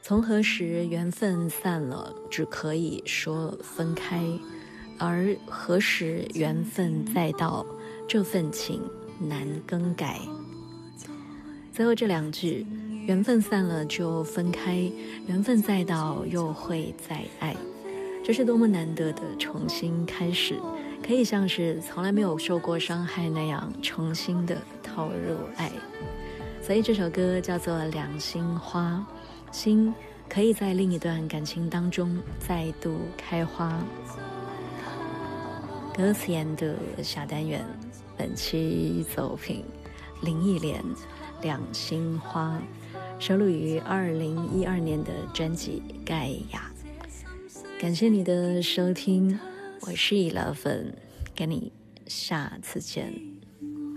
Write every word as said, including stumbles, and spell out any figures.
从何时缘分散了，只可以说分开，而何时缘分再到，这份情难更改。最后这两句，缘分散了就分开，缘分再到又会再爱，这是多么难得的重新开始，可以像是从来没有受过伤害那样重新的投入爱。所以这首歌叫做《两心花》，心可以在另一段感情当中再度开花。歌词研读小单元，本期走品林忆莲《两心花》，收录于二零一二年的专辑《盖亚》。感谢你的收听，我是一乐粉，跟你下次见。